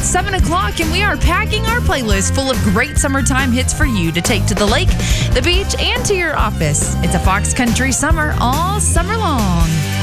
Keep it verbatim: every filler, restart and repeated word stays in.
seven o'clock, and we are packing our playlist full of great summertime hits for you to take to the lake, the beach, and to your office. It's a Fox Country summer all summer long.